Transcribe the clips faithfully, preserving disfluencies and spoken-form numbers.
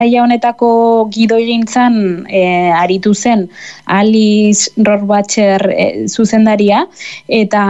Saia honetako gidoigintzan e, aritu zen Alice Rohrwacher e, zuzendaria, eta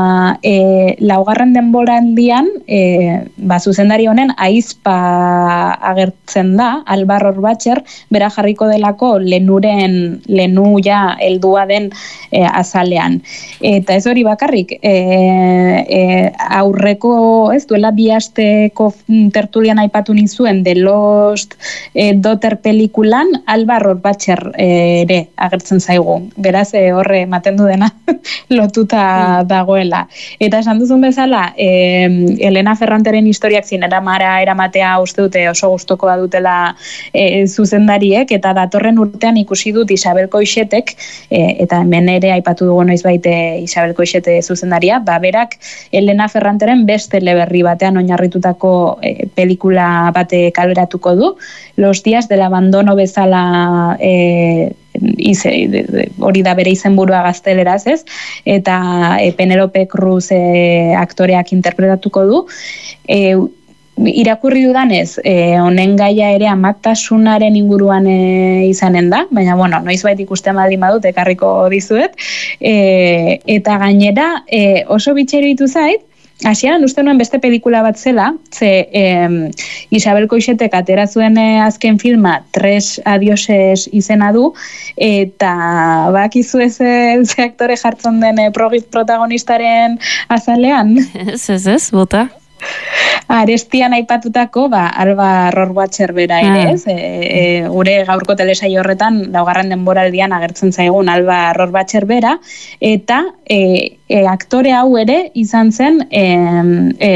e, laugarren denboraldian e, ba, zuzendari honen aizpa agertzen da, Alba Rohrwacher, bera jarriko delako lenuren, lenu ja heldua den e, azalean. Eta ez hori bakarrik, e, e, aurreko, ez duela bi asteko tertulian aipatu nizuen, The Lost E, Daughter pelikulan Alba Rohrwacher e, ere agertzen zaigu. Beraz, e, horre ematen du dena lotuta mm. dagoela. Eta esan duzun bezala, e, Elena Ferranteren historiak zinera mara eramatea uste dute oso gustukoa dutela e, zuzendariek, eta datorren urtean ikusi dut Isabel Coixetek, e, eta hemen ere aipatu dugu noizbait Isabel Coixete zuzendaria, ba, berak Elena Ferranteren beste eleberri batean oinarritutako e, pelikula bate kaleratuko du, Los días del abandono bezala e, ize, de, de, hori da bere izenburua gazteleraz, ez? Eta e, Penelope Cruz e, aktoreak interpretatuko du. E, irakurri dudanez, e, honen gaia ere amatasunaren inguruan e, izanen da, baina bueno, noizbait ikusten baldin badut ekarriko dizuet. E, eta gainera e, oso bitxero ditu zait, hasieran uste nuen beste pelikula bat zela, ze eh, Isabel Coixetek atera zuen eh, azken filma Tres adioses izena du, eta bakizu ez ze aktore jartzen den eh, protagonistaren azalean. Ez, ez, ez, bota. Arestian aipatutako, ba, Alba Rohrwacher bera ere, ez? E, e, gure gaurko telesai horretan, laugarren denboraldian agertzen zaigun Alba Rohrwacher bera, eta e, e, aktore hau ere izan zen, e, e,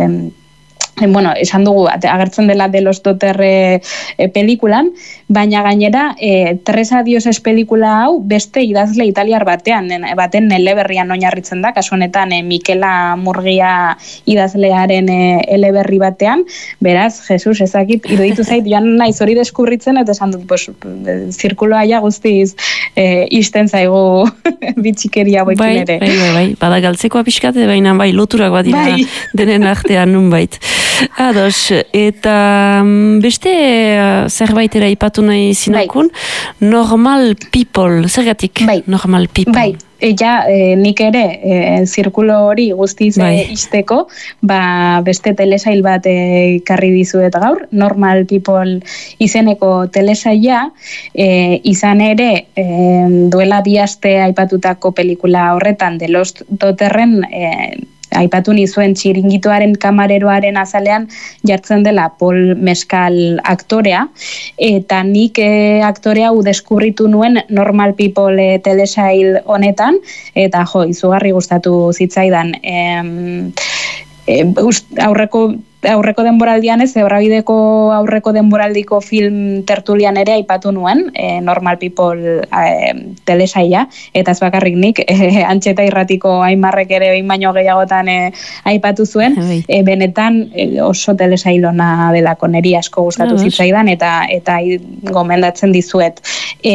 bueno, esan dugu, agertzen dela de los Daughter e, e, pelikulan, baina gainera e, Tres adioses pelikula hau beste idazle italiar batean, baten eleberrian oinarritzen da, kasu honetan e, Mikela Murgia idazlearen e, eleberri batean, beraz, Jesus, ezakit, iruditu zait, joan naiz hori deskurritzen, eta esan dut, pues, zirkuloa ja guztiz e, isten zaigu bitxikeria boikin ere. Bai, bai, bai, bada galtzekoa pixkate, baina bai, loturak bat dira bai. Denen artean nunbait. Ados, eta beste uh, zerbait ere ipatu nahi zinakun, bai. Normal people, zergatik bai. Normal people? Bai. Ja, e, nik ere, e, zirkulo hori guztiz bai. e, izteko, ba, beste telesail bat ekarri dizuet gaur, Normal People izeneko telesaila, e, izan ere, e, duela bi aste aipatutako pelikula horretan, The Lost Daughterren, e, aipatu nizuen txiringitoaren kamareroaren azalean jartzen dela Paul Mescal aktorea, eta nik e, aktorea hau deskubritu nuen Normal People e, telesail honetan, eta jo, izugarri gustatu zitzaidan. E, e, aurreko aurreko denboraldian ez, Zebrabideko aurreko denboraldiko film tertulian ere aipatu nuen, e, Normal People e, telesaila, eta ez bakarrik nik, e, Antxeta Irratiko Aimarrek ere behin baino gehiagotan e, aipatu zuen, e, benetan e, oso telesailona delako, niri asko gustatu zitzaidan, eta eta gomendatzen dizuet.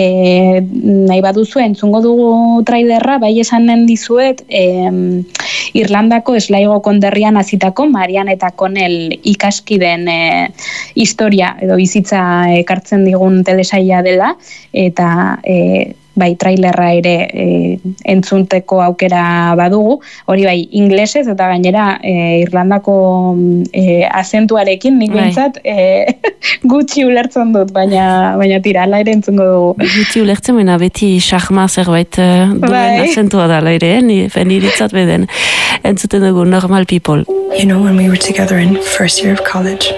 E, nahi baduzu entzungo dugu trailerra, bai esanen dizuet, e, Irlandako Sligo konderrian hazitako Marian eta Connell ikaskiden e, historia edo bizitza ekartzen digun telesaila dela, eta e, bai trailerra ere e, entzunteko aukera badugu, hori bai inglesez eta gainera e, Irlandako e, azentuarekin nik bintzat e, gutxi ulertzen dut, baina, baina tira, ala ere entzungo dugu. Gutxi ulertzen baina beti xarma zerbait uh, duen bai. Azentua dala ere, eh? Niritzat beden. Entzuten dugu Normal People. You know, when we were together in first year of college,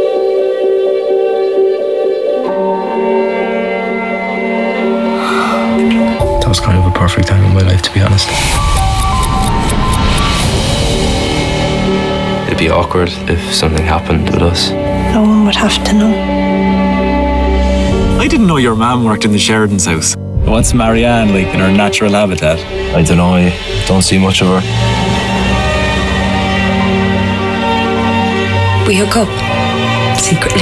that was kind of a perfect time in my life, to be honest. It'd be awkward if something happened with us. No one would have to know. I didn't know your mom worked in the Sheridan's house. What's Marianne like in her natural habitat? I don't know, I don't see much of her. We hook up secretly.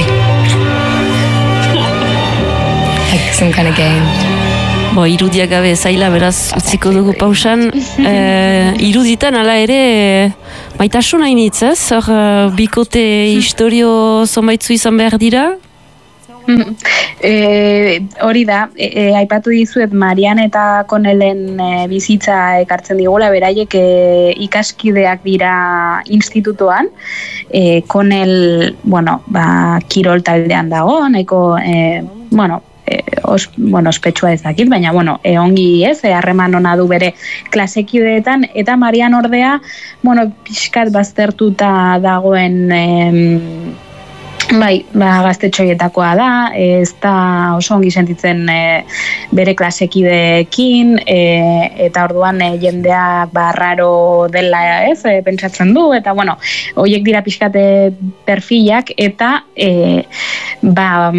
Like some kind of game. Bo, irudia gabe zaila beraz utziko dugu pausan. E, iruditan ala ere maitasun hainitz, ez? Hor, bikote historio zonbaitzu izan behar dira? E, hori da, e, e, aipatu dizuet Marian eta Connellen e, bizitza ekartzen digula, beraiek e, ikaskideak dira institutoan, e, Connell, bueno, ba, kirol taldean dago, nahiko, e, bueno, e, os, bueno, ospetsua ez dakit, baina, bueno, e, ongi ez, e, harreman ona du bere klasekideetan, eta Marian ordea, bueno, pixkat baztertuta dagoen, e, bai, ba, gaztetxoietakoa da, ez da oso ongi sentitzen e, bere klasekideekin, e, eta orduan e, jendeak ba, raro dela ez, e, pentsatzen du, eta bueno, horiek dira pixkate perfilak, eta e, ba,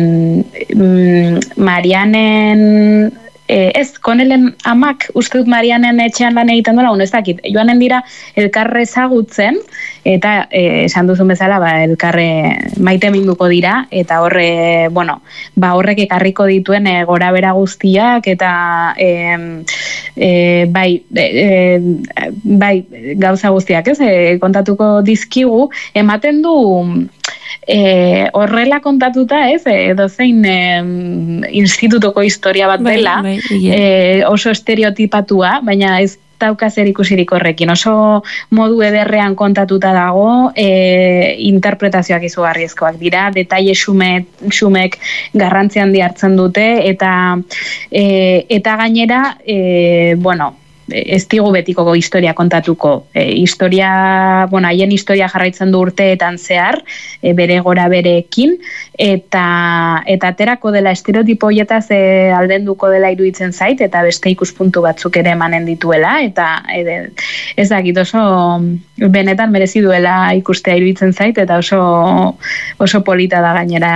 mm, Marianen ez, Connellen amak uste dut Marianen etxean lan egiten dola, ez dakit, joanen dira elkarre ezagutzen, eta eh, esan duzun bezala, ba, elkarre maite minduko dira, eta horre, bueno, ba, horrek ekarriko dituen e, gora bera guztiak, eta e, e, bai, e, bai, gauza guztiak, ez, e, kontatuko dizkigu, ematen du, E, horrela kontatuta ez, edo zein e, institutoko historia bat dela, bai, bai, e, oso estereotipatua, baina ez dauka zer ikusirik horrekin, oso modu ederrean kontatuta dago, e, interpretazioak izugarrizkoak dira, detaile xume, xumek garrantzi handi hartzen dute, eta, e, eta gainera, e, bueno, ez digu betiko historia kontatuko. E, historia, bueno, haien historia jarraitzen du urteetan zehar, e, bere gora bereekin, eta eta aterako dela estereotipo horietaz e, aldenduko dela iruditzen zait, eta beste ikuspuntu batzuk ere emanen dituela, eta e, ez dakit oso benetan merezi duela ikustea iruditzen zait, eta oso, oso polita da gainera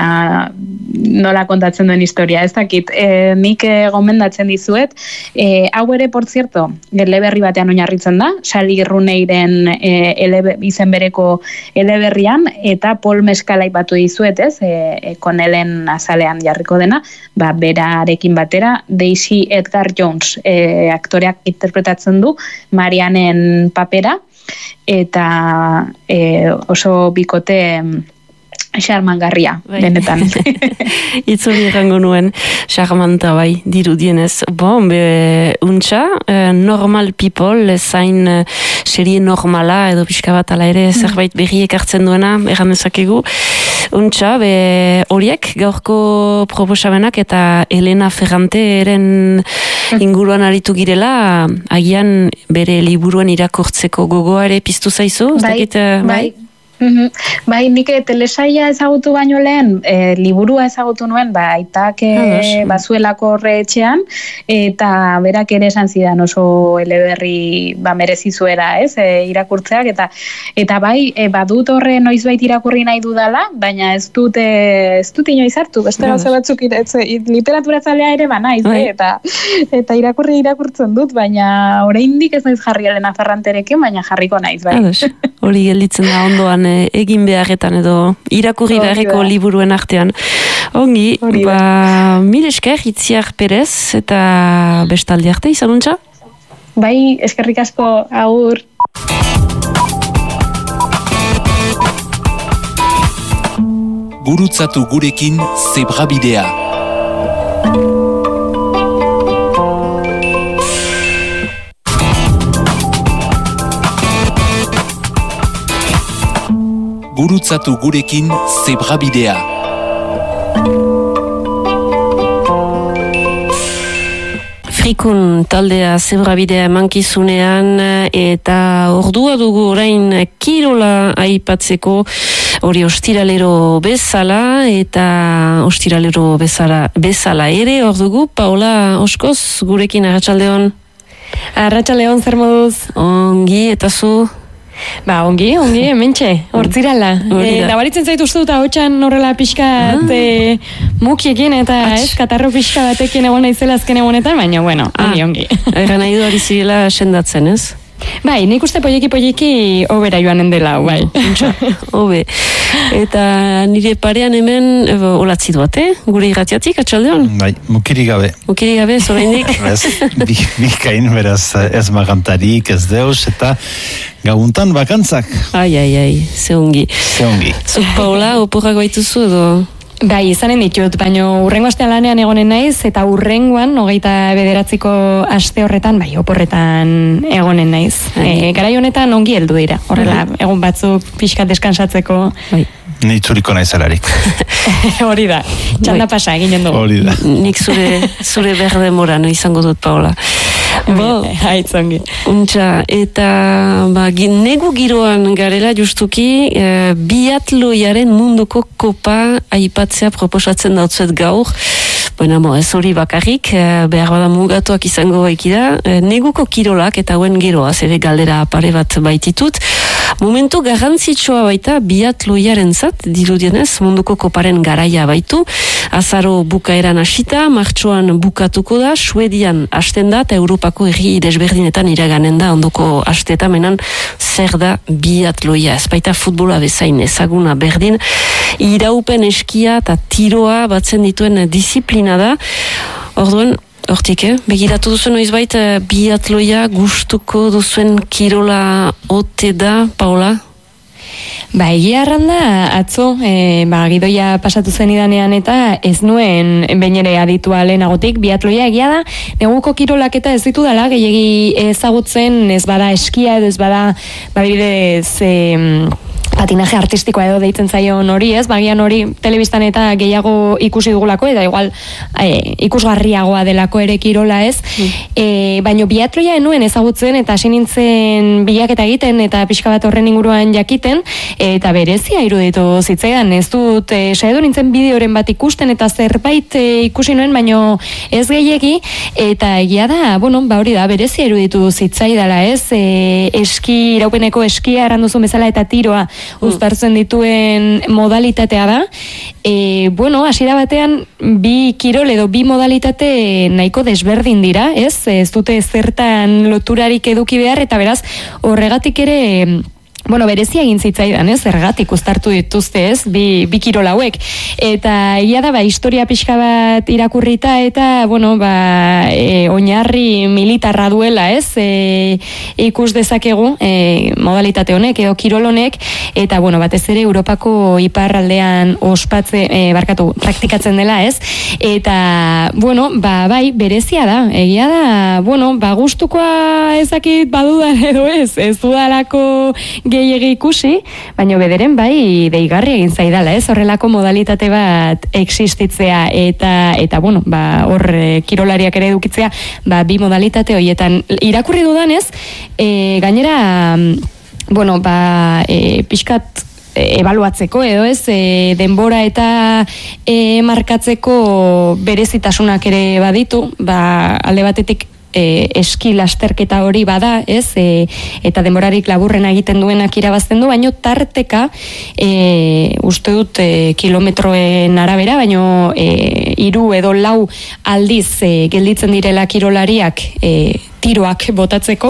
nola kontatzen duen historia. Ez dakit, e, nik e, gomendatzen dizuet, e, hau ere, por cierto, eleberri batean oinarritzen da, Sally Rooneyren e, ele, izen bereko eleberrian, eta Paul Mescal aipatu dizuet, ez, e, e, Connellen azalean jarriko dena, ba, berarekin batera, Daisy Edgar Jones e, aktoreak interpretatzen du Marianen papera, eta e, oso bikote xarmangarria, benetan. Itzuli errango nuen, xarmanta bai, dirudienez. Bon, be, untxa, eh, normal people, zain eh, serie normala, edo pixka bat ala ere, zerbait berriek hartzen duena, erran dezakegu. Untxa, be, horiek, gaurko proposamenak eta Elena Ferranteren inguruan aritu girela, agian bere liburuen irakurtzeko gogoa ere piztu zaizu? Bai, Zdakit, eh, bai. bai. Mm-hmm. Bai, nik telesaia ezagutu baino lehen, e, liburua ezagutu nuen, ba, aitak e, bazuelako horre etxean, eta berak ere esan zidan oso eleberri ba, merezi zuera, ez, e, irakurtzeak, eta eta bai, e, badut horre noizbait irakurri nahi dudala, baina ez dut, e, ez dut inoiz hartu, beste gauza batzuk literaturazalea ere ba naiz, e, eta, eta irakurri irakurtzen dut, baina oraindik ez naiz jarri Elena Ferranterekin, baina jarriko naiz, bai. Hori gelditzen da ondoan egin beharretan edo irakurri beharreko liburuen artean. Ongi, ba, mil esker, Itziar Perez, eta bestaldi arte, izanuntza? Bai, eskerrik asko, agur. Gurutzatu gurekin Zebrabidea. Gurutzatu gurekin Zebrabidea. Frikun taldea Zebrabidea emankizunean, eta ordua dugu orain kirola aipatzeko, hori ostiralero bezala, eta ostiralero bezala, bezala ere, hor dugu, Paola Oskoz gurekin, arratsaldeon. Arratsaldeon, zer moduz? Ongi, eta zu? Ba, ongi, ongi, hementxe, hortzirala. E, nabaritzen zaitu uste dut ahotsan horrela pixka ah. e, mukiekin eta ez, katarro pixka batekin egon naizela azken egonetan, baina, bueno, ongi, ah. ongi. Egan nahi du ari zirela sendatzen, ez? Bai, nik uste poieki-poieki obera joanen dela, bai. Obe. Eta nire parean hemen, olatzi duat, eh? Gure irratiatik, atxaldeon? Bai, mukiri gabe. Mukiri gabe, zoreindik? Ez, bikain, beraz, ez magantarik, ez deus, eta gauntan bakantzak. Ai, ai, ai, ze ongi. Ze ongi. Zuk, Paula, oporrak baituzu edo? Bai, izanen ditut, baina urrengo astean lanean egonen naiz, eta urrengoan, hogeita bederatziko aste horretan, bai, oporretan egonen naiz. E, garai honetan ongi heldu dira, horrela, egun batzuk pixkat deskansatzeko. Bai. Ni itzuriko naizelarik. Hori da, txanda pasa eginen dugu. Hori da. Nik zure, zure berde morano izango dut, Paola. Bo, haitzongi. Untxa, eta ba, negu giroan garela justuki, e, biatloiaren munduko kopa aipatzea proposatzen dautzuet gaur. Bueno, mo, ez hori bakarrik, e, behar bada mugatuak izango baikida, e, neguko kirolak eta hauen geroaz ere galdera pare bat baititut. Momentu garrantzitsua baita biatloiaren zat, dirudienez, munduko koparen garaia baitu. Azaro bukaeran hasita, martxoan bukatuko da, Suedian hasten da, eta Europako herri desberdinetan iraganen da, ondoko hasteta menan zer da biatloia. Ez baita futbola bezain ezaguna berdin, iraupen eskia eta tiroa batzen dituen disiplina da. Orduan, hortik, eh? Begiratu duzu noizbait biatloia gustuko duzuen kirola ote da, Paola? Ba, egia arranda, atzo, e, ba, gidoia pasatu zen idanean eta ez nuen bainere aditua lehenagotik, biatloia egia da, neguko kirolak eta ez ditu dala, gehiagi ezagutzen, ez bada eskia edo ez bada, ba, bidez, e, patinaje artistikoa edo deitzen zaion hori, ez? Bagian hori telebistan eta gehiago ikusi dugulako, eta igual e, ikusgarriagoa delako ere kirola, ez? Mm. E, baino biatloia enuen ezagutzen, eta hasi nintzen bilaketa egiten, eta pixka bat horren inguruan jakiten, eta berezia iruditu zitzaidan, ez dut, e, saiatu nintzen bideoren bat ikusten, eta zerbait e, ikusi nuen, baino ez gehiegi, eta egia da, bueno, ba hori da, berezia iruditu zitzaidala, ez? E, eski, iraupeneko eskia erranduzun bezala eta tiroa uztartzen dituen modalitatea da. E, bueno, hasiera batean bi kirol edo bi modalitate nahiko desberdin dira, ez? Ez dute zertan loturarik eduki behar, eta beraz, horregatik ere bueno, berezia egin zitzaidan, ez? Zergatik uztartu dituzte, ez? Bi, bi kirol hauek. Eta egia da, ba, historia pixka bat irakurrita, eta, bueno, ba, e, oinarri militarra duela, ez? E, ikus dezakegu, e, modalitate honek, edo kirol honek, eta, bueno, batez ere, Europako iparraldean ospatze, e, barkatu, praktikatzen dela, ez? Eta, bueno, ba, bai, berezia da. Egia da, bueno, ba, gustukoa ezakit badudan edo ez, ez dudalako gehiegi ikusi, baina bederen bai deigarri egin zaidala, ez? Horrelako modalitate bat existitzea eta eta bueno, ba hor e, kirolariak ere edukitzea, ba bi modalitate horietan irakurri dudanez, e, gainera bueno, ba e, pixkat ebaluatzeko edo ez, e, denbora eta e, markatzeko berezitasunak ere baditu, ba alde batetik E, eski lasterketa hori bada, ez, e, eta denborarik laburrena egiten duenak irabazten du, baino tarteka e, uste dut e, kilometroen arabera, baino e, hiru edo lau aldiz e, gelditzen direla kirolariak e, tiroak botatzeko,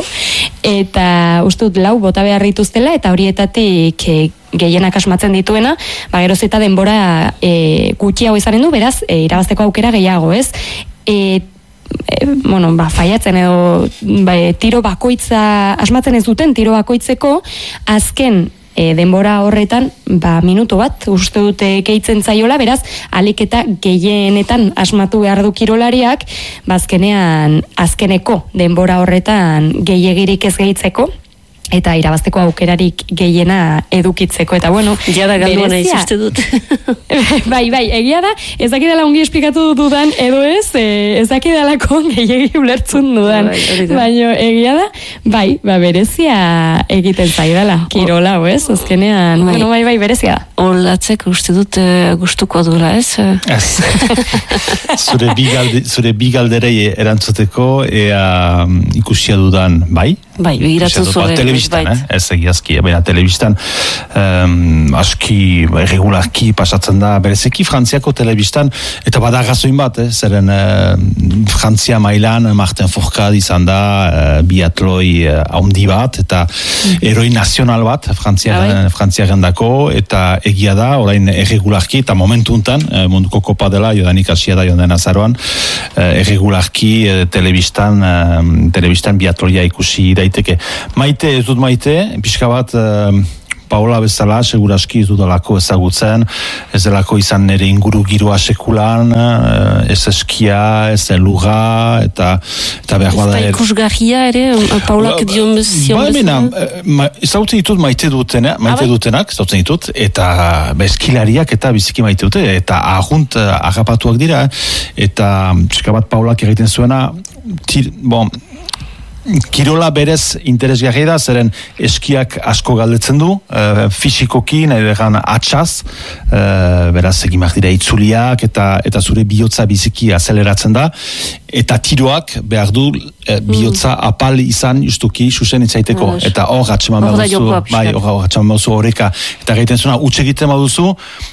eta uste dut lau bota behar dituztela, eta horietatik e, gehienak asmatzen dituena, ba geroz eta denbora e, gutxiago izanen du, beraz, e, irabazteko aukera gehiago, ez? E, E, bueno, ba, faiatzen edo ba, tiro bakoitza asmatzen ez duten tiro bakoitzeko azken e, denbora horretan ba, minutu bat uste dute gehitzen zaiola, beraz alik eta gehienetan asmatu behar du kirolariak, ba, azkenean azkeneko denbora horretan gehiegirik ez gehitzeko eta irabazteko aukerarik gehiena edukitzeko, eta bueno, ja da galduan aizuzte dut. bai, bai, egia da, ez dakidala ongi esplikatu dudan, edo ez, e, ez dakidalako gehiagi ulertzun dudan, bai, baina egia da, bai, ba, berezia egiten zaidala, kirola, ez, azkenean, bai. Bueno, bai, bai, berezia da. Olatzek uste dut uh, gustuko dula, ez? Ez. zure bigalde, zure bigalderei erantzuteko ea um, ikusia dudan, bai? Bai, begiratu zuen. Telebistan, eh? Ez egiazki, baina telebistan um, aski, irregularki pasatzen da, berezeki Frantziako telebistan, eta bada gazoin bat, eh? Zeren uh, Frantzia mailan Martin Fourcade izan da uh, biatloi haundi uh, bat, eta mm. eroi nazional bat Frantziaren Frantziaren dako, eta egia da, orain irregularki, eta momentu untan, uh, munduko kopa dela, jodanik hasia da joan den azaroan, uh, irregularki uh, telebistan, uh, telebistan biatloia ikusi daiteke. Maite, ez dut maite, pixka bat uh, Paula bezala, seguraski ez dudalako ezagutzen, ez delako izan nire inguru giroa sekulan, ez eskia, ez elurra, eta, eta behar bada... Ez da ikusgarria ere, Paulak dion zion bezala? Ba, ezagutzen ditut maite dutena, maite dutenak, ezagutzen ditut, eta eskilariak eta biziki maite dute, eta ahunt agapatuak dira, eta txeka bat Paulak egiten zuena, tir, bon, kirola berez interesgarri da, zeren eskiak asko galdetzen du, e, fisikoki, nahi behan atxaz, e, beraz egin behar dira itzuliak, eta, eta zure bihotza biziki azeleratzen da, eta tiroak behar du e, bihotza mm. apal izan justuki susen itzaiteko, mm. eta hor atxeman behar duzu, bai, hor atxeman behar duzu horreka, eta gaiten zuena, utxe egiten behar duzu,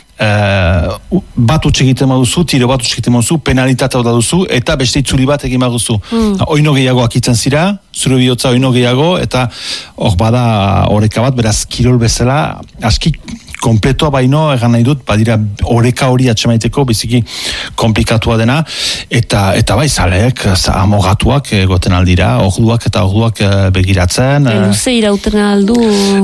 Uh, bat utxe egiten baduzu, tiro bat utxe egiten baduzu, penalitatea da duzu, eta beste itzuli bat egin baduzu. Mm. Oino gehiago akitzen zira, zure bihotza oino gehiago, eta hor bada horreka bat, beraz kirol bezala, aski kompletoa baino, egan nahi dut, badira horreka hori atxemaiteko, biziki komplikatua dena, eta eta bai, zaleek, amogatuak egoten aldira, orduak eta orduak begiratzen. Luze irauten aldu?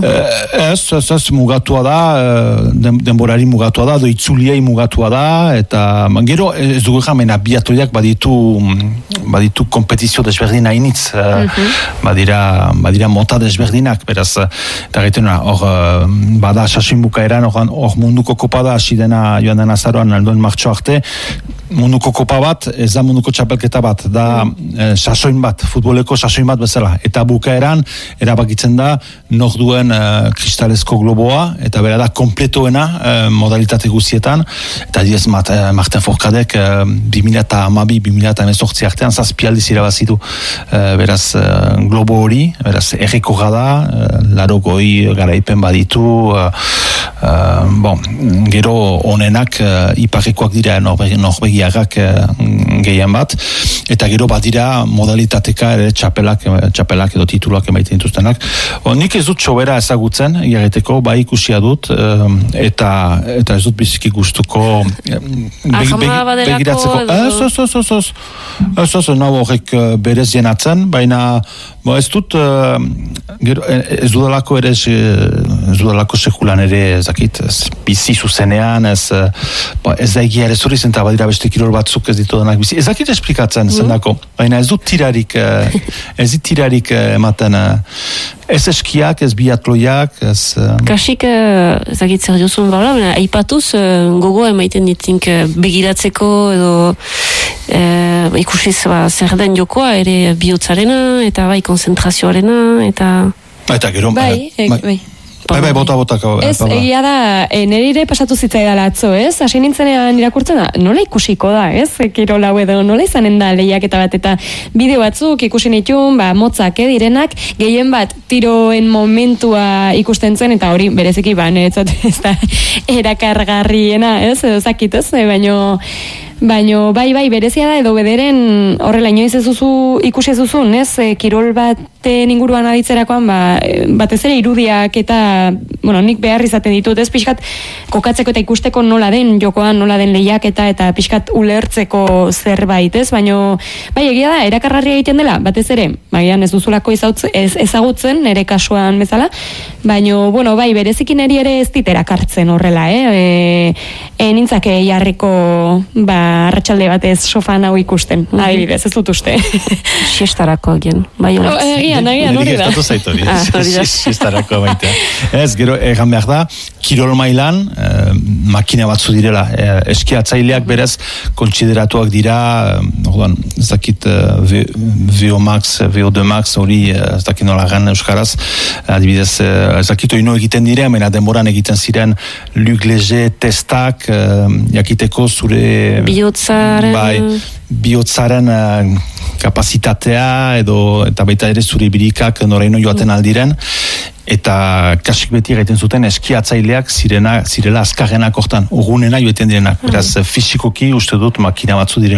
Ez, ez, ez, mugatua da, denborari mugatua da, do itzuliei mugatua da, eta gero ez dugu jamen abiatoiak baditu, baditu kompetizio desberdin hainitz, mm-hmm. badira, badira mota desberdinak, beraz, eta gaiten hor, bada sasoin bukaeran, hor munduko kopa da, hasi dena joan den azaroan, aldoen martxo arte, munduko kopa bat, ez da munduko txapelketa bat, da mm. eh, sasoin bat, futboleko sasoin bat bezala, eta bukaeran, erabakitzen da, nor duen eh, kristalezko globoa, eta bera da, kompletoena eh, modalitate guzietan, eta diez mat, eh, Martin Forkadek eh, bi mila hamabi bi mila hemezortzi artean zazpialdiz irabazidu eh, beraz eh, globo hori, beraz errekorra da, eh, laro goi garaipen baditu, eh, eh, bon, gero onenak eh, iparrekoak dira Norvegi, Norvegiagak eh, gehien bat, eta gero bat dira modalitateka ere txapelak, txapelak edo tituluak emaiten dituztenak. O, nik ez dut sobera ezagutzen, iarreteko, bai ikusia dut, eh, eta, eta ez dut biziki gustuko eh, begi, begi, begiratzeko. Ez, ez, ez, ez, ez, ez, ez, nahu horrek berez jenatzen, baina bo, ez dut, eh, gero, ez dudalako ere, ez dudalako sekulan ere, ezakit, ez bizi zuzenean, ez, bo, ez da egia ere zuriz, eta badira beste kirol batzuk ez ditu denak bizi. Ez dakit esplikatzen zendako, baina ez dut tirarik, ez dit tirarik ematen, ez eskiak, ez biatloiak, ez... Kasik, ez dakit zer jozun baula, baina aipatuz gogoa emaiten ditink begiratzeko edo e, ikusiz ba, zer den jokoa ere bihotzarena, eta bai konzentrazioarena, eta... Eta gero... Bai, bai, bai. Bai, bai, bota, bota. Ez, egia da, e, nerire pasatu zitzaidala atzo, ez? Hasi nintzenean irakurtzen da, nola ikusiko da, ez? Kirol hau edo, nola izanen da lehiaketa bat, eta bideo batzuk ikusi nituen, ba, motzak, eh, direnak, gehien bat tiroen momentua ikusten zen, eta hori bereziki, ba, niretzat ez da erakargarriena, ez? Edo zakit, ez? E, baino... Baino, bai, bai, berezia da, edo bederen horrela inoiz ez duzu ikusi ez duzun, ez? E, kirol baten inguruan aditzerakoan, ba, batez ere irudiak eta, bueno, nik behar izaten ditut, ez? Pixkat kokatzeko eta ikusteko nola den jokoan, nola den lehiaketa eta pixkat ulertzeko zerbait, ez? Baino, bai, egia da, erakargarria egiten dela, batez ere, bagian ez duzulako ez ezagutzen, nere kasuan bezala, baino, bueno, bai, berezikin eri ere ez dit erakartzen horrela, eh? E, e, nintzake jarriko, ba, arratsalde batez sofan hau ikusten, adibidez, ez dut uste. Siestarako agian, bai hori. Egian, egian, hori da. Estatu zaitu, siestarako baitea. Ez, gero, egan behar da, kirol mailan, eh, makina batzu direla, eh, eskiatzaileak berez, kontsideratuak dira, eh, orduan, ez dakit eh, V O Max, V O deux Max, hori, eh, ez dakit nola gan euskaraz, adibidez, eh, ez dakit oino egiten dire, mena denboran egiten ziren Luc Léger testak, eh, jakiteko zure bihotzaren bai, bihotzaren uh, kapazitatea edo eta baita ere zure birikak noraino joaten aldiren, eta kasik beti egiten zuten eskiatzaileak zirena, zirela azkarrenak hortan, urgunena joeten direnak, beraz fizikoki uste dut makina batzu direla.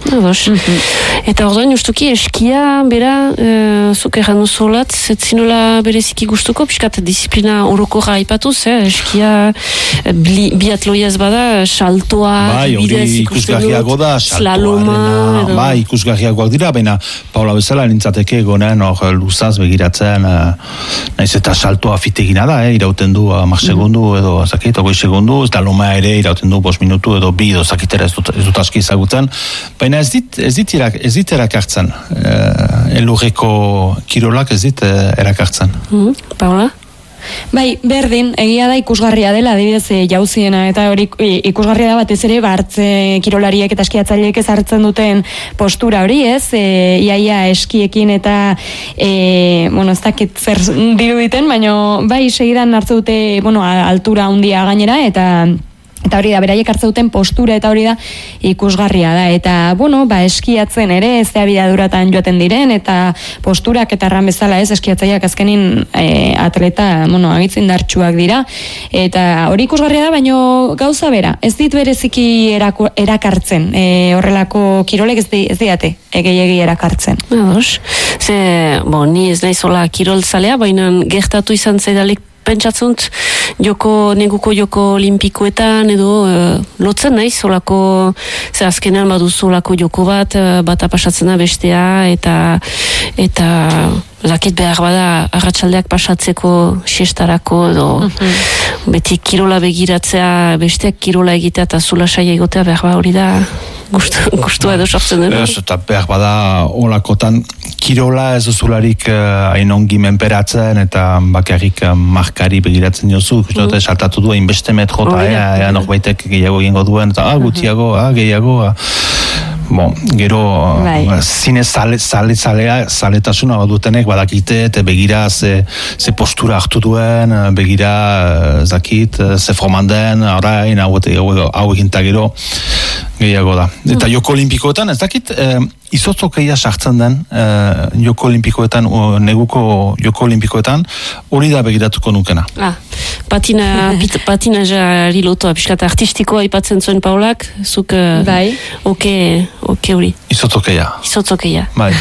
Ados. Eta orduan justuki eskia, bera, e, zuk erran duzulat, zetzinola bereziki gustuko, piskat disiplina orokorra aipatuz, eh? Eskia bi, biatloiaz bada, saltoa, bai, bidez ikusten dut, da, slaloma, edo... Bai, ikusgarriagoak dira, baina Paula bezala nintzateke gonen hor luzaz begiratzen, uh, naiz eta saltoa fitegina da, eh? Irauten du hamar segundu edo zakit, hogei segundu, slaloma ere irauten du bost minutu edo bi edo zakitera ez dut, ez dut aski izagutzen, baina ez dit, ez dit, irak, ez dit erakartzen, uh, elurreko kirolak ez dit uh, erakartzen. Mm, Paula? Bai, berdin, egia da ikusgarria dela, adibidez e, jauziena, eta hori ikusgarria da batez ere, bartze kirolariek eta eskiatzaileek ez hartzen duten postura hori, ez? E, iaia eskiekin eta, e, bueno, ez dakit zer diruditen, baina bai, segidan hartze dute, bueno, altura handia gainera, eta... Eta hori da, beraiek hartzen duten postura eta hori da ikusgarria da. Eta, bueno, ba, eskiatzen ere, ez da bidaduratan joaten diren, eta posturak eta erran bezala ez, eskiatzaileak azkenin e, atleta, bueno, agitzen dartsuak dira. Eta hori ikusgarria da, baino gauza bera, ez dit bereziki erako, erakartzen, e, horrelako kirolek ez, di, ez diate, egei erakartzen. Ados, ze, bo, ni ez naizola kirol zalea, baina gertatu izan zaidalik pentsatzunt, joko, neguko joko olimpikoetan edo uh, lotzen naiz, olako, ze azkenean baduzu olako joko bat, uh, bata pasatzen da bestea, eta eta zakit behar bada arratsaldeak pasatzeko siestarako edo uh-huh. beti kirola begiratzea, besteak kirola egitea eta zula saia egotea behar ba hori da gustu, gustua edo sortzen dena. Ez, eta behar bada olakotan kirola ez duzularik hain uh, ongi menperatzen eta bakarrik uh, markari begiratzen jozu, mm. saltatu du hainbeste metro eta ea, ea norbaitek gehiago egingo duen, eta ah, gutiago, ah, gehiago, ah. Bon, gero, uh, zine zale, zale, zalea, zaletasuna badutenek badakite, eta begira ze, ze postura hartu duen, begira uh, zakit, ze forman den, orain, hau, hau eginta gero, gehiago da. Eta joko olimpikoetan, ez dakit, eh, izotzokeia sartzen den, eh, joko olimpikoetan, o, neguko joko olimpikoetan, hori da begiratuko nukena. Ah, patina, pit, patina jari lotoa, piskat artistikoa ipatzen zuen Paulak, zuk, bai. oke, oke hori. Izotzokeia. Izotzokeia. Bai.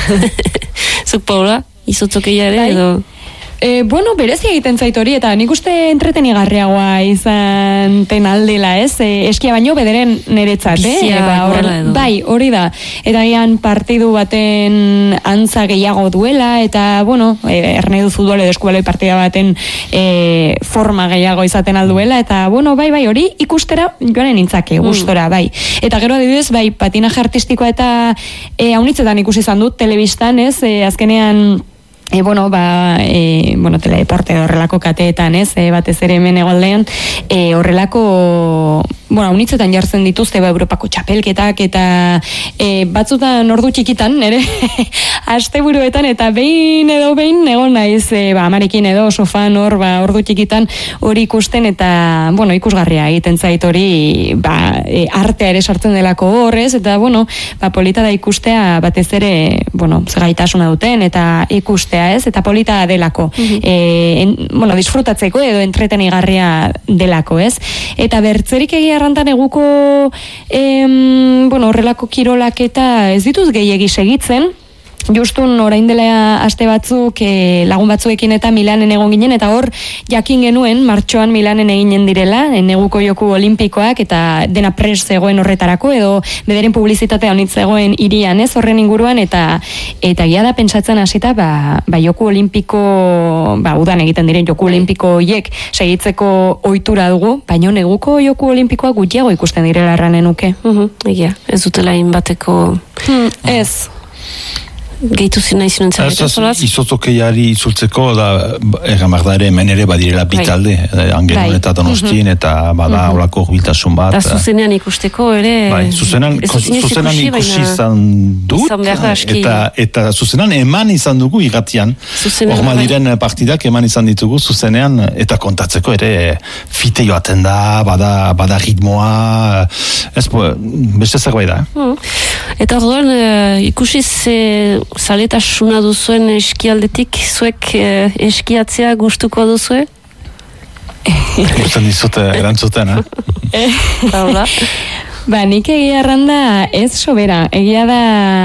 Zuk Paula, izotzokeia ere, bai. edo... E, bueno, berezi egiten zait hori, eta nik uste entretenigarriagoa izan ten aldela, ez? E, eskia baino bederen niretzat, eh? Ba, horren, bai, hori da. Eta gian partidu baten antza gehiago duela, eta, bueno, e, erne duzu duele deskubaloi partida baten e, forma gehiago izaten alduela, eta, bueno, bai, bai, hori ikustera joanen nintzake, gustora, bai. Eta gero adibidez, bai, patinaje artistikoa eta e, haunitzetan ikusi izan dut, telebistan, ez? E, azkenean... E, bueno, ba, e, bueno, teledeporte horrelako kateetan, ez, e, batez ere hemen egoaldean, e, horrelako, bueno, haunitzetan jartzen dituzte, ba, Europako txapelketak, eta e, batzutan ordu txikitan, nere, asteburuetan, eta behin edo behin, egon naiz, e, ba, amarekin edo, sofan hor, ba, ordu txikitan hori ikusten, eta, bueno, ikusgarria egiten zait hori, ba, e, artea ere sartzen delako horrez, eta, bueno, ba, polita da ikustea, batez ere, bueno, zegaitasuna duten, eta ikustea, ez, eta polita delako. Uh-huh. E, en, bueno, disfrutatzeko edo entretenigarria delako, ez? Eta bertzerik egia errantan eguko em, bueno, horrelako kirolak eta ez dituz gehiegi segitzen, justun orain dela aste batzuk e, lagun batzuekin eta Milanen egon ginen, eta hor jakin genuen martxoan Milanen eginen direla, neguko joku olimpikoak, eta dena pres zegoen horretarako, edo bederen publizitatea honitz zegoen irian, ez, horren inguruan, eta eta gia da pentsatzen hasita, ba, ba joku olimpiko, ba, udan egiten diren joku olimpiko hiek segitzeko ohitura dugu, baina neguko joku olimpikoak gutxiago ikusten direla erranen nuke. Uh-huh, egia, ez dutela inbateko... Hmm, ez... gehitu zina izinen zaitu, zolaz? Izotzokeiari izultzeko, da, erramar da ere, hemen ere badirela bitalde, Angelun eta Donostin, eta bada olako biltasun bat. Da zuzenean ikusteko ere... Bai, zuzenan, zuzenan ikusi izan dut, eta, eta zuzenan eman izan dugu irratian. Horma diren partidak eman izan ditugu zuzenean, eta kontatzeko ere fite joaten da, bada, bada ritmoa, ez, beste zerbait da. Eta orduan, ikusi ze zaletasuna duzuen eskialdetik, zuek eh, eskiatzea gustuko duzue? Gusten dizute erantzuten, eh? Paula? Ba, nik egia erranda ez sobera. Egia da,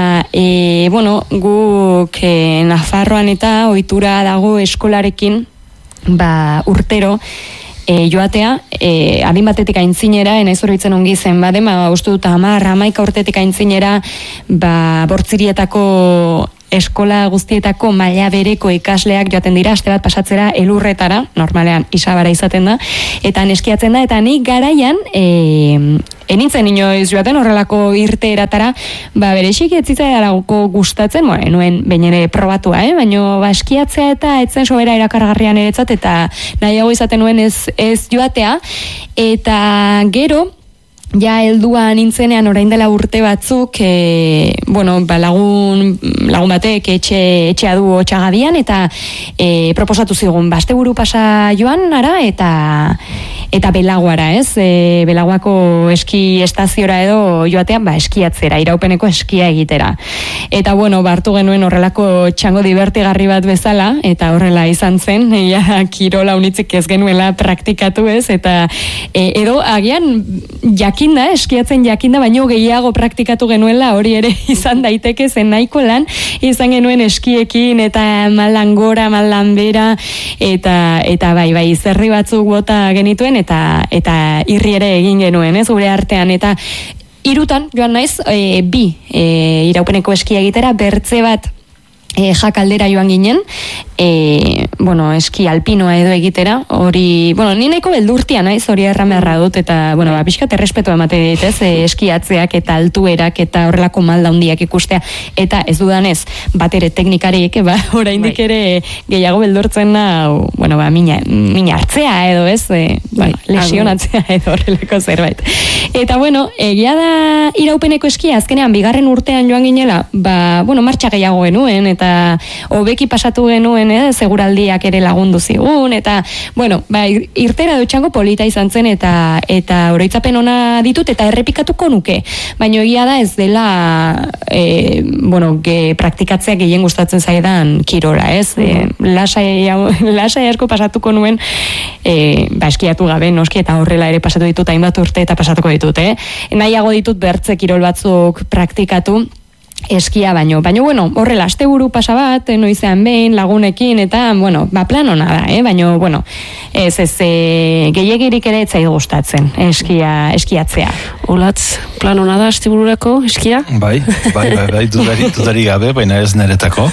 e, bueno, guk e, Nafarroan eta ohitura dago eskolarekin, ba, urtero, E, joatea, e, adin batetik aintzinera, enaiz horbitzen ongi zen, bade, ma, uste dut, hamar, hamaika urtetik aintzinera, ba, bortzirietako eskola guztietako maila bereko ikasleak joaten dira, aste bat pasatzera elurretara, normalean isabara izaten da, eta neskiatzen da, eta nik garaian, e, enintzen inoiz joaten horrelako irteeratara, ba, berexik ez zitzaidalako gustatzen, bueno, nuen behin ere probatua, eh? Baina ba, eskiatzea eta etzen sobera erakargarrian eretzat, eta nahiago izaten nuen ez, ez joatea, eta gero, ja heldua nintzenean orain dela urte batzuk, e, bueno, ba, lagun, lagun batek etxe, etxea du Otxagadian, eta e, proposatu zigun, ba, asteburu pasa joan, ara, eta eta Belaguara, ez? E, Belaguako eski estaziora edo joatean, ba, eskiatzera, iraupeneko eskia egitera. Eta, bueno, bartu genuen horrelako txango divertigarri bat bezala, eta horrela izan zen, ja, kirola unitzik ez genuela praktikatu, ez? Eta e, edo, agian, jakinda, eskiatzen jakinda, baino gehiago praktikatu genuela, hori ere izan daiteke zen nahiko lan, izan genuen eskiekin, eta malan gora, malan bera, eta, eta bai, bai, zerri batzuk bota genituen, eta eta irri ere egin genuen, ez, gure artean, eta hirutan joan naiz, e, bi e, iraupeneko eskia egitera, bertze bat e, jakaldera joan ginen, e, bueno, eski alpinoa edo egitera, hori, bueno, ni nahiko beldurtia naiz, hori erran beharra dut, eta, bueno, ba, pixkat errespetu emate dit, ez, e, eskiatzeak eta altuerak eta horrelako malda handiak ikustea, eta ez dudanez, bat ere teknikarik, ba, oraindik ere gehiago beldurtzen da, bueno, ba, mina, mina hartzea edo, ez, e, bueno, lesionatzea edo horrelako zerbait. Eta, bueno, egia da iraupeneko eskia, azkenean, bigarren urtean joan ginela, ba, bueno, martxa gehiago genuen, eta hobeki pasatu genuen, eh, seguraldiak ere lagundu zigun, eta, bueno, ba, irtera dutxango polita izan zen, eta eta oroitzapen ona ditut, eta errepikatuko nuke. Baina egia da ez dela, e, bueno, ge, praktikatzea gehien gustatzen zaidan kirola, ez? E, lasai, lasai asko pasatuko nuen, e, ba, eskiatu gabe, noski, eta horrela ere pasatu ditut, hainbat urte eta pasatuko ditut, eh? Nahiago ditut bertze kirol batzuk praktikatu, eskia baino, baino, bueno, horrela, asteburu pasa bat, noizean behin, lagunekin, eta, bueno, ba, plan hona da, eh? Baino, bueno, ez, ez, e, gehiagirik ere etzai gustatzen, eskia, eskiatzea. Olatz, plan hona da, astebururako, eskia? Bai, bai, bai, bai, dudari, dudari gabe, baina ez neretako.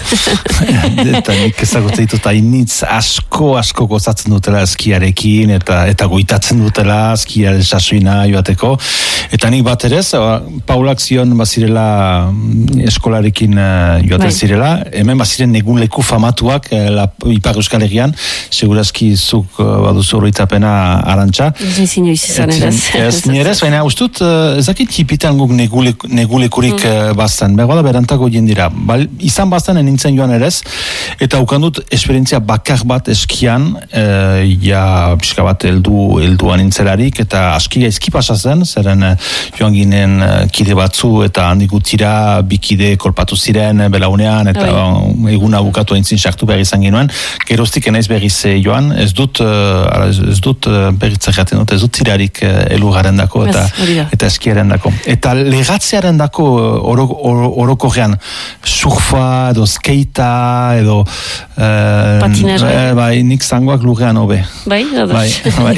Eta nik ezagutzen ditut, hainitz asko, asko gozatzen dutela eskiarekin, eta eta goitatzen dutela eskiaren sasoina joateko. Eta nik bat ere, Paulak zion bazirela eskolarekin uh, joaten bai. Zirela, hemen baziren egun leku famatuak uh, la, Ipar Euskal Herrian, segurazki zuk uh, baduzu horretapena Arantxa. Ez inoiz izan eraz. Ez nierez, baina ustut, uh, ezakit hipitan guk negulekurik mm. uh, bazten, behar da berantako jendira. Bal, izan bazten enintzen joan erez, eta ukandut esperientzia bakar bat eskian, uh, ja pixka bat eldu, elduan nintzelarik, eta aski gaizki pasazen, zeren uh, joan ginen uh, kide batzu, eta handik gutira bikide kolpatu ziren belaunean, eta oh, eguna bukatu aintzin sartu behar izan ginuen, geroztik enaiz berriz joan, ez dut, uh, ez dut uh, berritzak jaten dut, ez dut zirarik uh, elugaren dako, eta, eta eskiaren dako. Eta legatzearen dako orokorrean, surfa, edo skatea, edo uh, patinazioa. Eh, bai, nik zangoak lurrean hobe. Bai, bai, bai.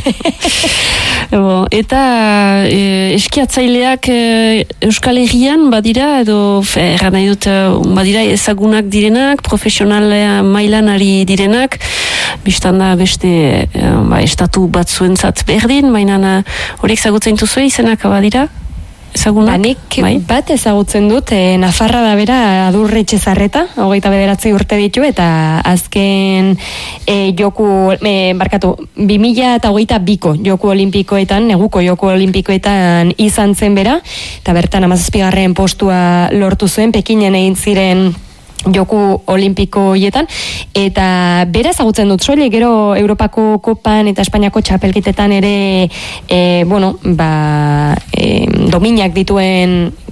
Ebo, eta e, eskiatzaileak e, Euskal Herrian badira, edo erran nahi dut, badira ezagunak direnak, profesional mailan ari direnak, biztan da beste e, ba, estatu batzuentzat berdin, baina horiek ezagutzen duzue izenak badira? Ezagunak? Banik bai? Bat ezagutzen dut, e, Nafarra da bera Adurri Etxezarreta, hogeita bederatzi urte ditu, eta azken e, joku, e, barkatu, bi mila eta hogeita biko joku olimpikoetan, neguko joku olimpikoetan izan zen bera, eta bertan hamazazpigarren postua lortu zuen, Pekinen egin ziren joku olimpiko hietan, eta bera ezagutzen dut soilik, gero Europako kopan eta Espainiako txapelkitetan ere e, bueno, ba e, dominak dituen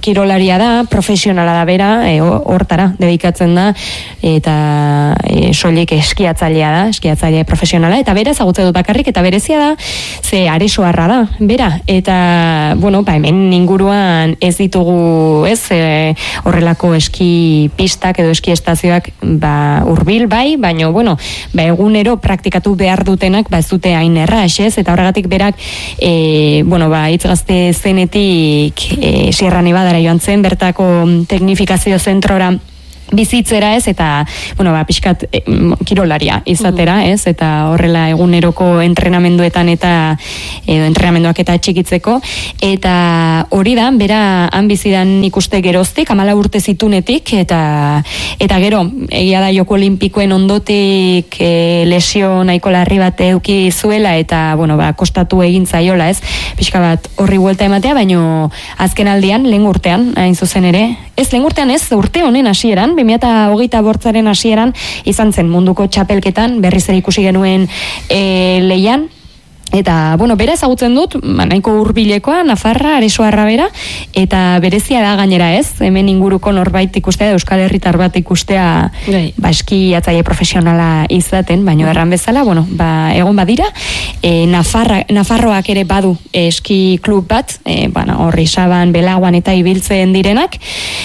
kirolaria da, profesionala da bera, e, hortara dedikatzen da, eta e, soilik eskiatzailea da, eskiatzaile profesionala, eta bera ezagutze dut bakarrik, eta berezia da, ze aresoarra da, bera, eta, bueno, ba, hemen inguruan ez ditugu, ez, e, horrelako eski pistak edo eski estazioak, ba, hurbil bai, baina, bueno, ba, egunero praktikatu behar dutenak, ba, ez dute hain erraz, ez, eta horregatik berak, e, bueno, ba, itzgazte zenetik e, Sierra Nevadara joan zen, bertako teknifikazio zentrora bizitzera, ez, eta, bueno, ba, pixkat e, kirolaria izatera, ez, eta horrela eguneroko entrenamenduetan eta edo entrenamenduak eta txikitzeko, eta hori da, bera han bizidan ikuste geroztik, amala urte zitunetik, eta eta gero, egia da joko olimpikoen ondotik e, lesio nahiko larri bat eduki zuela, eta, bueno, ba, kostatu egin zaiola, ez, pixka bat horri buelta ematea, baino azken aldian, lehen urtean, hain zuzen ere, ez, lehen urtean ez, urte honen hasieran, bi mila hogeita bortzaren hasieran izan zen munduko txapelketan, berriz ere ikusi genuen e, leian, eta, bueno, bera ezagutzen dut, nahiko hurbilekoa, Nafarra, Aresoarra bera, eta berezia da gainera ez, hemen inguruko norbait ikustea, Euskal Herritar bat ikustea, ba, eski atzaile profesionala izaten, baino erran bezala, bueno, ba, egon badira, e, Nafarra, Nafarroak ere badu eski klub bat, e, bueno, horri Saban, Belaguan eta ibiltzen direnak,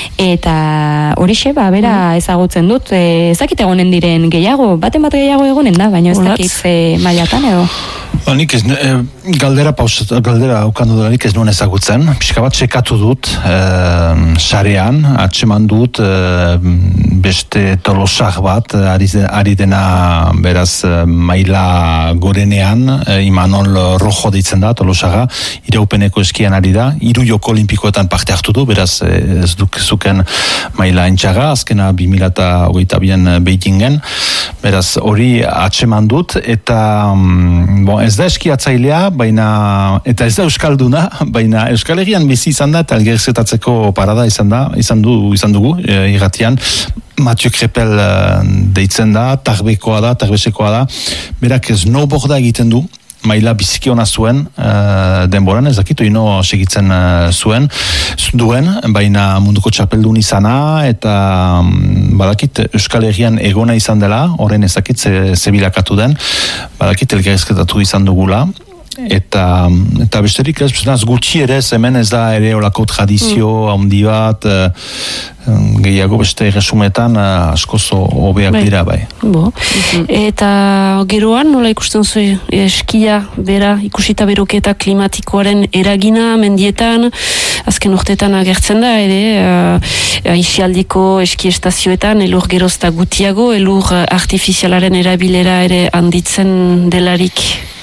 eta horixe, ba, bera ezagutzen dut, e, ez dakit egonen diren gehiago, baten bat gehiago egonen da, baino ez dakit e, mailatan edo. Ba, nik ez, e, galdera pausat, galdera aukandu dela nik ez nuen ezagutzen, pixka bat txekatu dut, e, sarean, atseman dut, e, beste tolosak bat, ari, ari dena beraz maila gorenean, e, Imanol Rojo deitzen da, tolosaga, iraupeneko eskian ari da, hiru joko olimpikoetan parte hartu du, beraz ez duk zuken maila entxaga, azkena bi mila hogeita bian Beijingen, beraz hori atseman dut, eta bon, ez da eskiatzailea, baina, eta ez da euskalduna, baina Euskal Herrian bizi izan da, eta elgerzetatzeko parada izan da, izan du, izan dugu, e, irratian, Mathieu Krepel e, deitzen da, tarbekoa da, tarbesekoa da, berak snowboarda egiten du, maila biziki ona zuen uh, denboran, ez dakitu ino segitzen uh, zuen, duen, baina munduko txapeldun izana, eta um, badakit Euskal Herrian egona izan dela, horren ez dakit ze, ze bilakatu den, badakit elgerizketatu izan dugula, eta eta besterik ez, ez gutxi ere, hemen ez da ere olako tradizio mm. handi bat, uh, gehiago beste resumetan uh, askoz hobeak bai. Dira bai. Bo. Mm-hmm. Eta geroan, nola ikusten zu eskia bera, ikusita beroketa klimatikoaren eragina mendietan, azken urteetan agertzen da ere, uh, aisialdiko eski estazioetan, elur gerozta gutiago, elur artifizialaren erabilera ere handitzen delarik.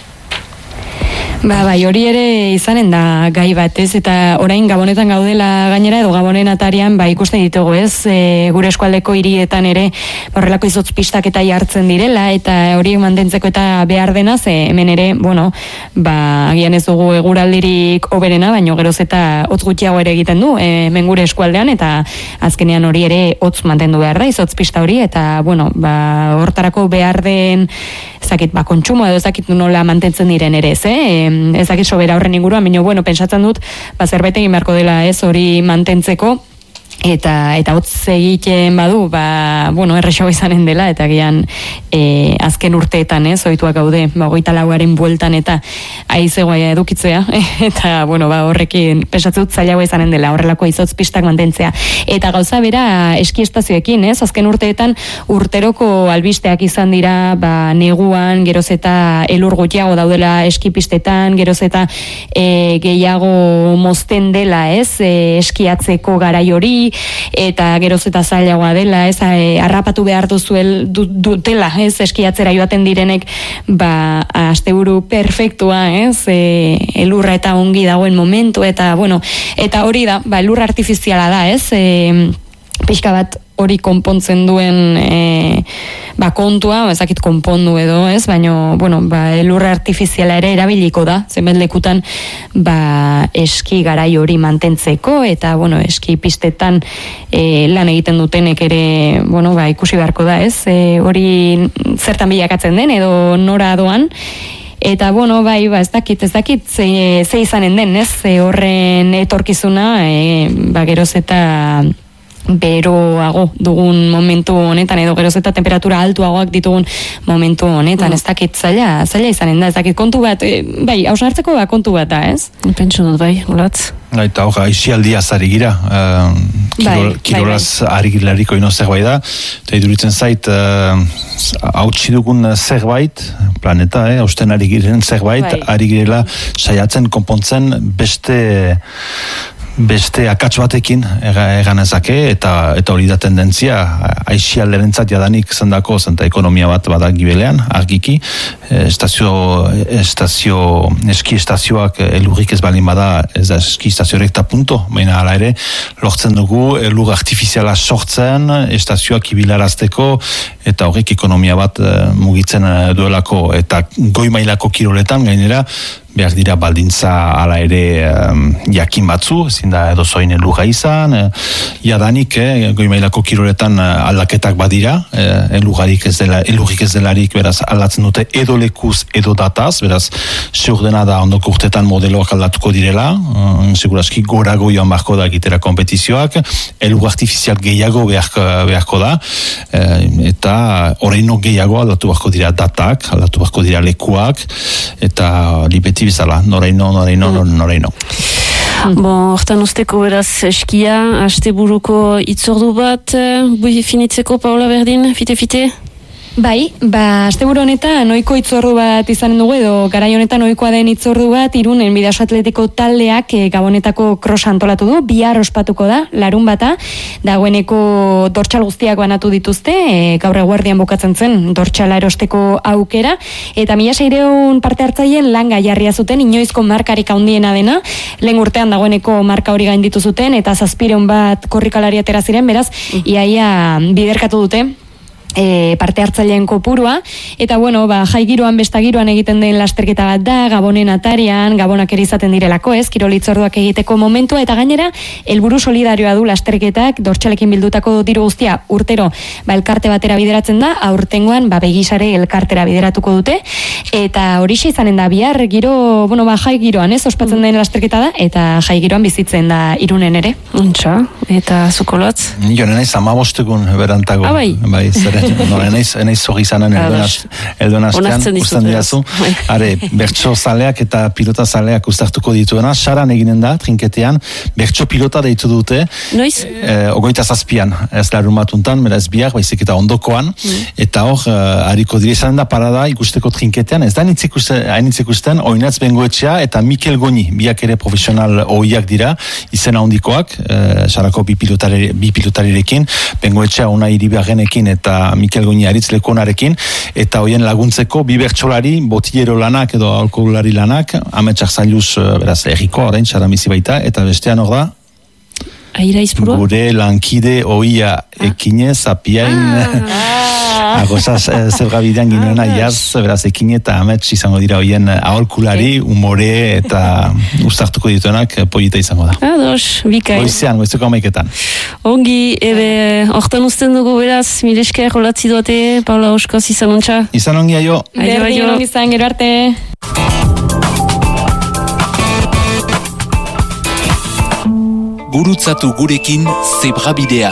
Ba, bai, hori ere izanen da gai bat, ez, eta orain Gabonetan gaudela gainera, edo Gabonen atarian, ba, ikusten ditugu, ez, e, gure eskualdeko hirietan ere, horrelako izotz pistak eta jartzen direla, eta hori mantentzeko eta behar dena, ze hemen ere, bueno, ba, agian ez dugu eguraldirik oberena, baino geroz eta hotz gutxiago ere egiten du, e, hemen gure eskualdean, eta azkenean hori ere hotz mantendu behar da, izotz pista hori, eta, bueno, ba, hortarako behar den, ezakit, ba, kontsumo edo ezakit nola mantentzen diren ere, ez, eh? Ez dakit sobera horren inguruan, baina, bueno, pentsatzen dut, ba, zerbait egin beharko dela, ez, hori mantentzeko, eta eta hotz egiten badu, ba, bueno, errexago izanen dela, eta gian e, azken urteetan, ez, ohituak gaude, ba, hogeita lauaren bueltan, eta aizegoa edukitzea, eta, bueno, ba, horrekin, pentsatzen dut zailagoa izanen dela, horrelako izotz pistak mantentzea. Eta gauza bera, eski estazioekin, ez, azken urteetan urteroko albisteak izan dira, ba, neguan, geroz eta elur gutxiago daudela eskipistetan, geroz eta e, gehiago mozten dela, ez, e, eskiatzeko garai hori, eta geroz eta zailagoa dela, ez, e, harrapatu behar duzuel du, dutela, ez, eskiatzera joaten direnek, ba, asteburu perfektua, ez, e, elurra eta ongi dagoen momentu, eta, bueno, eta hori da, ba, elurra artifiziala da, ez, e, pixka bat hori konpontzen duen e, ba, kontua, ezakit konpondu edo, ez, baina, bueno, ba, elurra artifiziala ere erabiliko da, zenbait lekutan, ba, eski garai hori mantentzeko, eta, bueno, eski pistetan e, lan egiten dutenek ere, bueno, ba, ikusi beharko da, ez, e, hori zertan bilakatzen den, edo nora doan, Eta, bueno, bai, ba, ez dakit, ez dakit, ze, ze izanen den, ez? Ze horren etorkizuna, e, ba, geroz eta beroago dugun momentu honetan, edo geroz eta temperatura altuagoak ditugun momentu honetan, ez dakit zaila, zaila izanen da, ez dakit kontu bat, e, bai, hausnartzeko ba, kontu bat da, ez? Pentsu dut, bai, olatz. Eta hor, aixialdia zari gira, uh, kirol, bai, kirolaz bai, bai. Ari gilariko ino zerbait da, eta iduritzen zait, uh, hautsi dugun zerbait, planeta, eh, hausten ari giren zerbait, bai. Ari girela saiatzen konpontzen beste beste akats batekin egan ezake, eta eta hori da tendentzia, aixialderentzat jadanik zendako, zenta ekonomia bat badak gibelean, argiki, estazio, estazio, eski estazioak elurrik ez balin bada, ez da eski estazioarek eta punto, baina hala ere, lortzen dugu elur artifiziala sortzen, estazioak ibilarazteko, eta horrek ekonomia bat mugitzen duelako, eta goi mailako kiroletan gainera, behar dira baldintza ala ere um, jakin batzu, ezin da edo zoin elurra izan, e, jadanik, eh, goi mailako kiroletan aldaketak badira, eh, elurrik ez dela, elurrik ez delarik, beraz, aldatzen dute edo lekuz, edo dataz, beraz, seur dena da ondoko urtetan modeloak aldatuko direla, um, seguraski gorago joan barko da egitera kompetizioak, elur artifizial gehiago beharko, beharko da, e, eta oraino gehiago aldatu barko dira datak, aldatu barko dira lekuak, eta libeti bizala, noraino, noraino, noraino. Bon, hortan usteko beraz eskia, asteburuko itzordu bat, bui finitzeko, Paola Berdin, fite-fite? Bai, ba, asteburu honetan ohiko itzordu bat izanen dugu, edo garai honetan ohikoa den itzordu bat, Irunen Bidaso Atletiko taldeak e, Gabonetako cross antolatu du, bihar ospatuko da, larun bata, dagoeneko dortxal guztiak banatu dituzte, e, gaur eguerdian bukatzen zen dortxala erosteko aukera, eta mila seireun parte hartzaileen langa jarria zuten, inoizko markarik handiena dena, lehen urtean dagoeneko marka hori gainditu zuten, eta zazpireun bat korrikalari atera ziren, beraz, iaia biderkatu dute, E, parte hartzaileen kopurua, eta bueno, ba, jai giroan, besta giroan egiten den lasterketa bat da, Gabonen atarian, Gabonak ere izaten direlako, ez, kirolitzorduak egiteko momentua, eta gainera, helburu solidarioa du lasterketak, dortxalekin bildutako diru guztia urtero, ba, elkarte batera bideratzen da, aurtengoan, ba, begisare elkartera bideratuko dute, eta horixe izanen da, bihar, giro, bueno, ba, jai giroan, ez, ospatzen den lasterketa da, eta jai giroan bizitzen da Irunen ere. Untxa, eta zukolotz? Jo, nenaiz amabostegun berantago. Ah, bai? Bai, zeren. No, enaiz, enaiz zorri zanen eldon astean, ustan diazu. Are, bertso zaleak eta pilota zaleak ustartuko dituena, saran eginen da, trinketean, bertso pilota deitu dute. Noiz? E, ogoita zazpian, ez larun batuntan, mera ez biak, baizik eta ondokoan, mm. eta hor, uh, hariko dire zanen da parada ikusteko trinketean, ez da hainitz ikusten, Oinatz Bengoetxea eta Mikel Goni, biak ere profesional oiak dira, izena hondikoak, uh, sarako bi pilotarirekin, Bengoetxea una iribarrenekin eta Mikel Goni aritz lekonarekin, eta hoien laguntzeko bi bertsolari, botillero lanak edo alkoholari lanak, ametsak zailuz, beraz, erriko, orain, txaramizi baita, eta bestean hor da, Aira izpurua? Gure lankide oia ekinez, apiain, ah. agosaz, zergabidean ginoena, jaz, beraz, ekine eta amets izango dira hoien aholkulari, umore eta ustartuko dituenak polita izango da. Ados, bikai. Goizean, goizuko amaiketan. Ongi, ebe, hortan usten dugu beraz, milesker, holatzi duate, Paula Oskoz, izan ontsa? Izan ongi, aio. Berdin, ongi izan, gero arte. Gurutzatu gurekin Zebrabidea.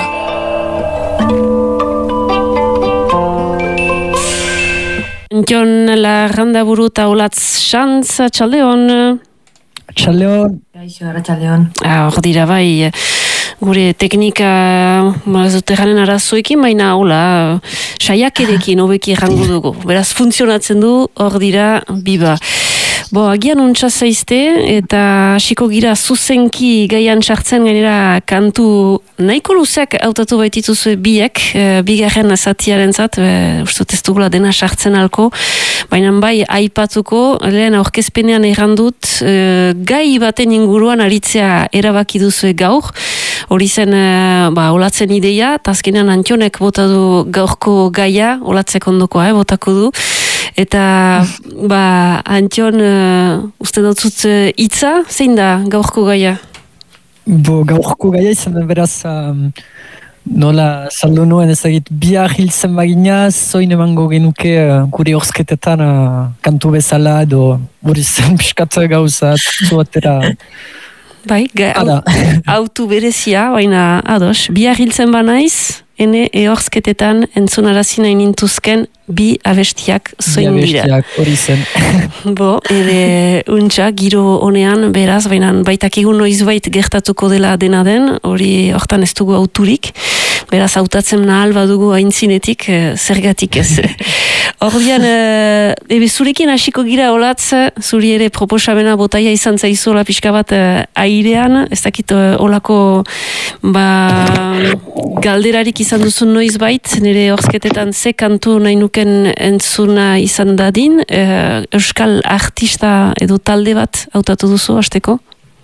Jon Larrandaburu eta Olatz Xantz, txaldeon. Txaldeon. Gaixo, ara txaldeon. Hor dira bai, gure teknika marazoteranen arazoekin, baina hola, saiakerekin hobeki errango dugu. Beraz, funtzionatzen du, hor dira, biba. Bo, agian untsa zaizte, eta hasiko gira zuzenki gaian sartzen gainera kantu nahiko luzeak hautatu baitituzue biek, e, bigarren zatiaren zat, e, ustut ez dugula dena sartzen alko, baina bai aipatuko, lehen aurkezpenean errandut, e, gai baten inguruan aritzea erabaki duzue gaur, hori zen, e, ba, olatzen ideia, eta azkenean Antionek bota du gaurko gaia, olatzek ondokoa, eh, botako du, eta ba, Antion, uh, uste dutzut hitza, uh, zein da gaurko gaia? Bo, gaurko gaia izan beraz um, nola saldu nuen ezagit bihar hiltzen bagina, zoin emango genuke uh, gure horzketetan uh, kantu bezala edo hori zen piskat gauza zuatera. Bai, autu berezia, baina ados, bihar hiltzen banaiz, ene ehorzketetan entzunarazi nahi nintuzken bi abestiak zoin dira. Bi abestiak hori zen. Bo, ere untxa, giro honean, beraz, baina baitak egun noizbait gertatuko dela dena den, hori hortan ez dugu auturik, beraz, hautatzen nahal badugu aintzinetik, zergatik ez. Ordian, ebe zurekin hasiko gira olatz, zuri ere proposamena botaia izan zaizuela pixka bat airean, ez dakit olako ba, galderarik izan duzun noizbait, nire horzketetan ze kantu nahi nuken entzuna izan dadin, e, euskal artista edo talde bat hautatu duzu, hasteko?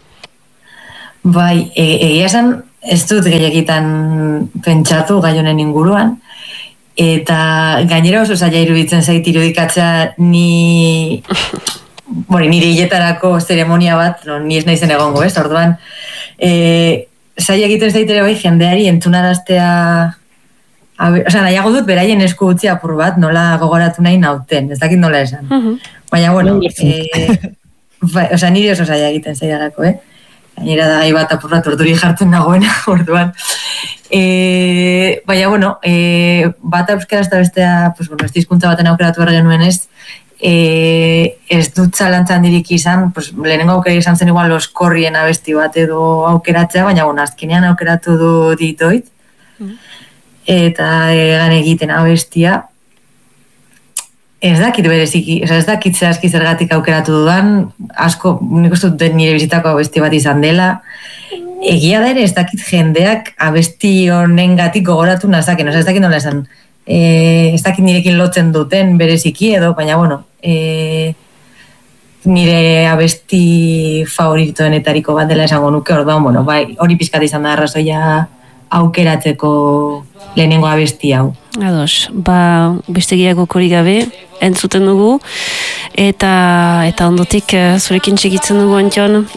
Bai, egia esan ez dut gehiagitan pentsatu gai honen inguruan, eta gainera oso zaila iruditzen zait irudikatzea ni bori, nire hiletarako zeremonia bat, no, ni ez naizen egongo, ez? Orduan, e, zaila egiten zait ere bai jendeari entzunaraztea, osea, nahiago dut beraien esku utzi apur bat, nola gogoratu nahi nauten, ez dakit nola esan. Uh-huh. Baina, bueno, e, ba, osea, nire oso zaila egiten zailarako, eh? Gainera da gai bat apur bat urduri jartzen nagoena, orduan. E, baina, bueno, e, bat euskaraz eta bestea, pues, bueno, ez dizkuntza baten aukeratu behar genuen ez, e, ez dut zalantzan dirik izan, pues, lehenengo aukera izan zen igual oskorrien abesti bat edo aukeratzea, baina, bueno, azkenean aukeratu du ditoit, mm. eta egan egiten abestia, ez dakit bereziki, ez dakit zehazki zergatik aukeratu dudan, asko, nik uste dut nire bizitako abesti bat izan dela, egia da ere ez dakit jendeak abesti honen gatik gogoratu nazaken, ez dakit nola esan, e, ez dakit nirekin lotzen duten bereziki edo, baina bueno, e, nire abesti favoritoenetariko bat dela esango nuke, orduan, bueno, bai, hori pizkat izan da arrazoia aukeratzeko lehenengo abesti hau. Ados, ba, beste gehiagok hori gabe, entzuten dugu, eta eta ondotik zurekin segitzen dugu Antion,